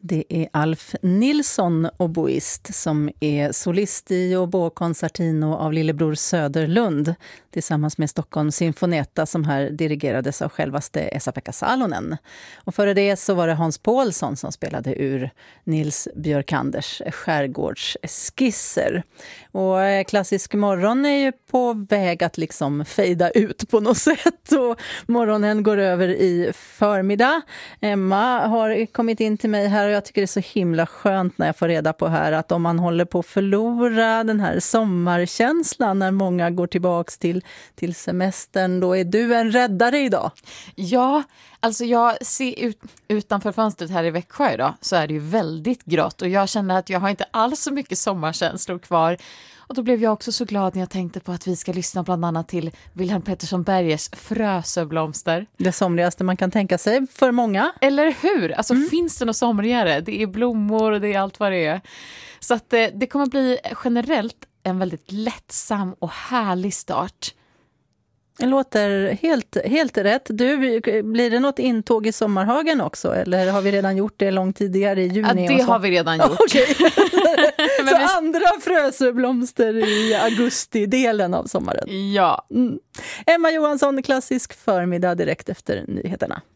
Det är Alf Nilsson, oboist, som är solist i Oboe Concertino av lillebror Söderlund tillsammans med Stockholms Symfonetta som här dirigerades av självaste Esa-Pekka Salonen. Och före det så var det Hans Paulsson som spelade ur Nils Björkanders skärgårdsskisser. Och Klassisk morgon är ju på väg att liksom fejda ut på något sätt och morgonen går över i förmiddag. Emma har kommit in till mig här och jag tycker det är så himla skönt när jag får reda på här att om man håller på att förlora den här sommarkänslan när många går tillbaks till semestern, då är du en räddare idag. Ja, alltså jag ser utanför fönstret här i Växjö idag så är det ju väldigt grått och jag känner att jag har inte alls så mycket sommarkänslor kvar. Och då blev jag också så glad när jag tänkte på att vi ska lyssna bland annat till Wilhelm Pettersson Bergers Frösöblomster. Det somrigaste man kan tänka sig för många. Eller hur? Alltså finns det något somrigare? Det är blommor och det är allt vad det är. Så att det kommer bli generellt en väldigt lättsam och härlig start. Det låter helt rätt. Blir det något intåg i Sommarhagen också? Eller har vi redan gjort det långt tidigare i juni? Ja, det har vi redan gjort. Okay. Så andra frösöblomster i augusti-delen av sommaren. Ja. Emma Johansson, Klassisk förmiddag direkt efter nyheterna.